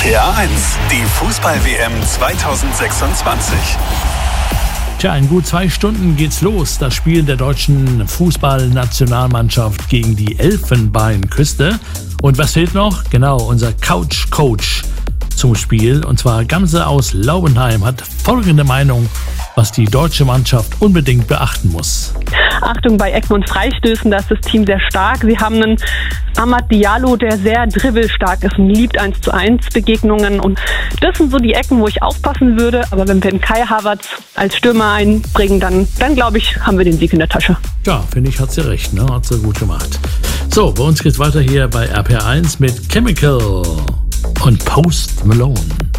RPA 1, die Fußball-WM 2026. Tja, in gut 2 Stunden geht's los. Das Spiel der deutschen Fußballnationalmannschaft gegen die Elfenbeinküste. Und was fehlt noch? Genau, unser Couch-Coach zum Spiel. Und zwar Gamse aus Laubenheim hat folgende Meinung, was die deutsche Mannschaft unbedingt beachten muss. Achtung bei Ecken und Freistößen, da ist das Team sehr stark. Sie haben einen Amad Diallo, der sehr dribbelstark ist und liebt 1:1 Begegnungen. Und das sind so die Ecken, wo ich aufpassen würde. Aber wenn wir Kai Havertz als Stürmer einbringen, dann glaube ich, haben wir den Sieg in der Tasche. Ja, finde ich, hat sie recht, ne? Hat sie gut gemacht. So, bei uns geht's weiter hier bei RPA 1 mit Chemical und Post Malone.